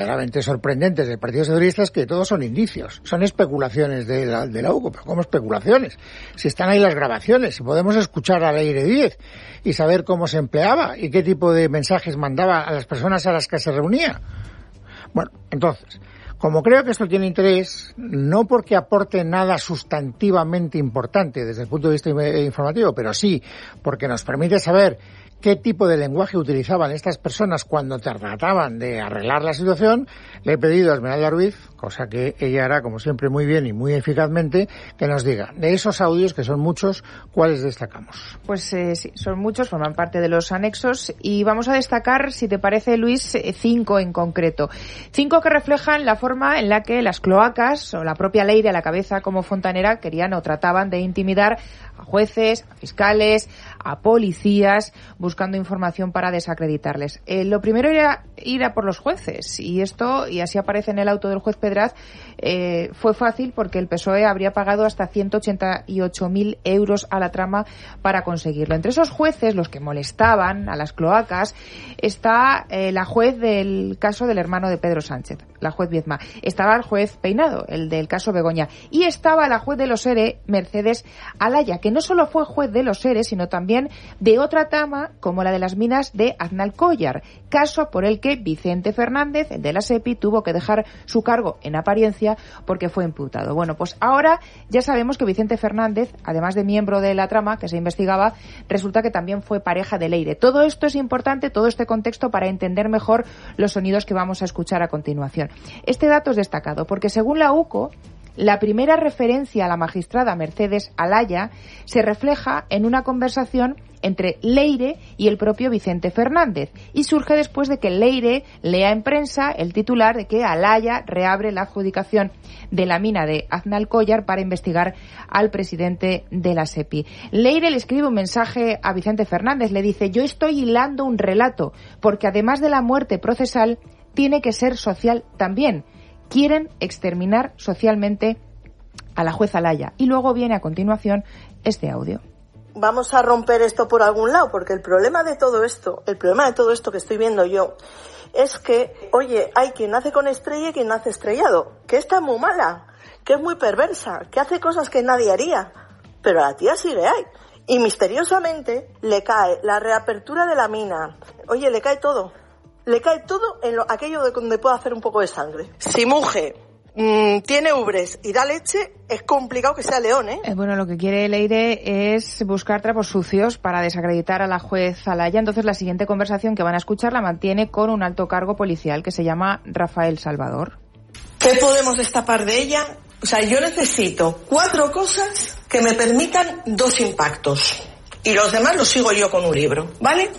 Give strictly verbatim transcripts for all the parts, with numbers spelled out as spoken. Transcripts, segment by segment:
realmente sorprendentes del Partido Socialista es que todos son indicios, son especulaciones de la, de la U C O, pero ¿cómo especulaciones? Si están ahí las grabaciones, si podemos escuchar a Leire Díez y saber cómo se empleaba y qué tipo de mensajes mandaba a las personas a las que se reunía. Bueno, entonces, como creo que esto tiene interés, no porque aporte nada sustantivamente importante desde el punto de vista informativo, pero sí porque nos permite saber qué tipo de lenguaje utilizaban estas personas cuando trataban de arreglar la situación, le he pedido a Esmeralda Ruiz, cosa que ella hará como siempre muy bien y muy eficazmente, que nos diga de esos audios, que son muchos, cuáles destacamos. Pues eh, sí, son muchos, forman parte de los anexos y vamos a destacar, si te parece, Luis, cinco en concreto. Cinco que reflejan la forma en la que las cloacas o la propia Leire a la cabeza como fontanera querían o trataban de intimidar a jueces, a fiscales, a policías, buscando información para desacreditarles. Eh, lo primero era ir a por los jueces, y esto, y así aparece en el auto del juez Pedraz, eh, fue fácil porque el P S O E habría pagado hasta ciento ochenta y ocho mil euros a la trama para conseguirlo. Entre esos jueces, los que molestaban a las cloacas, está eh, la juez del caso del hermano de Pedro Sánchez, la juez Viezma. Estaba el juez Peinado, el del caso Begoña, y estaba la juez de los ERE, Mercedes Alaya, que no solo fue juez de los ERE, sino también de otra trama como la de las minas de Aznalcóllar, caso por el que Vicente Fernández, el de la SEPI, tuvo que dejar su cargo en apariencia porque fue imputado. Bueno, pues ahora ya sabemos que Vicente Fernández, además de miembro de la trama que se investigaba, resulta que también fue pareja de Leire. Todo esto es importante, todo este contexto, para entender mejor los sonidos que vamos a escuchar a continuación. Este dato es destacado porque, según la U C O, la primera referencia a la magistrada Mercedes Alaya se refleja en una conversación entre Leire y el propio Vicente Fernández, y surge después de que Leire lea en prensa el titular de que Alaya reabre la adjudicación de la mina de Aznalcóllar para investigar al presidente de la SEPI. Leire le escribe un mensaje a Vicente Fernández, le dice: yo estoy hilando un relato, porque además de la muerte procesal, tiene que ser social también. Quieren exterminar socialmente a la jueza Alaya. Y luego viene a continuación este audio. Vamos a romper esto por algún lado, porque el problema de todo esto, el problema de todo esto que estoy viendo yo, es que, oye, hay quien nace con estrella y quien nace estrellado, que esta es muy mala, que es muy perversa, que hace cosas que nadie haría, pero a la tía sí le hay. Y misteriosamente le cae la reapertura de la mina, oye, le cae todo. Le cae todo en lo, aquello de donde puede hacer un poco de sangre. Si mujer mmm, tiene ubres y da leche, es complicado que sea león, ¿eh? Eh, Bueno, lo que quiere Leire es buscar trapos sucios para desacreditar a la juez Alaya. Entonces, la siguiente conversación que van a escuchar la mantiene con un alto cargo policial que se llama Rafael Salvador. ¿Qué podemos destapar de ella? O sea, yo necesito cuatro cosas que me permitan dos impactos. Y los demás los sigo yo con un libro, ¿vale?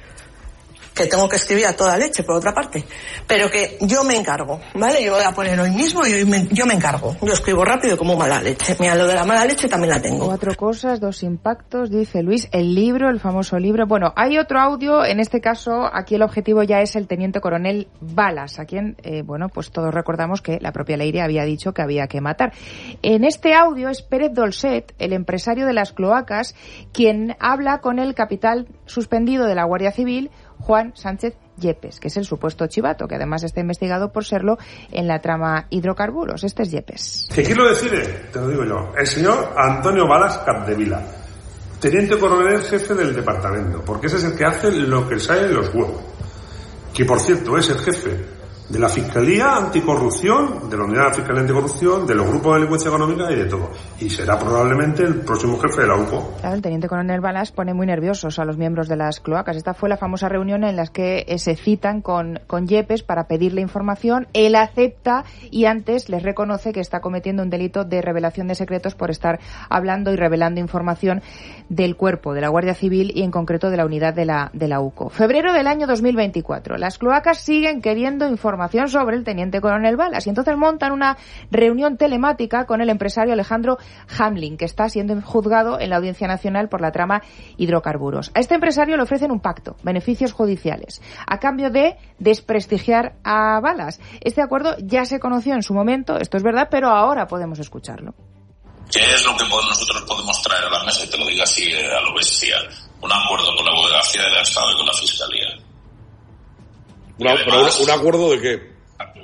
Que tengo que escribir a toda leche, por otra parte, pero que yo me encargo, ¿vale? Yo voy a poner hoy mismo y hoy me, yo me encargo. Yo escribo rápido como mala leche. Mira, lo de la mala leche también la tengo. Cuatro cosas, dos impactos, dice Luis. El libro, el famoso libro. Bueno, hay otro audio, en este caso, aquí el objetivo ya es el teniente coronel Balas, a quien, eh, bueno, pues todos recordamos que la propia Leire había dicho que había que matar. En este audio es Pérez Dolcet, el empresario de las cloacas, quien habla con el capitán suspendido de la Guardia Civil, Juan Sánchez Yepes, que es el supuesto chivato, que además está investigado por serlo en la trama hidrocarburos. Este es Yepes. ¿Qué quién lo decide? Te lo digo yo. El señor Antonio Balas Capdevila, teniente coronel jefe del departamento, porque ese es el que hace lo que sale de los huevos. Que, por cierto, es el jefe de la Fiscalía Anticorrupción, de la Unidad de Fiscalía Anticorrupción, de los grupos de delincuencia económica y de todo. Y será probablemente el próximo jefe de la U C O. Claro, el teniente coronel Balas pone muy nerviosos a los miembros de las cloacas. Esta fue la famosa reunión en la que eh, se citan con, con Yepes para pedirle información. Él acepta y antes les reconoce que está cometiendo un delito de revelación de secretos por estar hablando y revelando información del cuerpo de la Guardia Civil y en concreto de la unidad de la, de la U C O. Febrero del año dos mil veinticuatro. Las cloacas siguen queriendo información sobre el teniente coronel Balas y entonces montan una reunión telemática con el empresario Alejandro Hamlin, que está siendo juzgado en la Audiencia Nacional por la trama hidrocarburos. A este empresario le ofrecen un pacto, beneficios judiciales, a cambio de desprestigiar a Balas. Este acuerdo ya se conoció en su momento, esto es verdad, pero ahora podemos escucharlo. ¿Qué es lo que nosotros podemos traer a la mesa? Y te lo digo así a lo bestia. Un acuerdo con la Abogacía del Estado y con la Fiscalía. Una, además, pero un, un acuerdo de qué?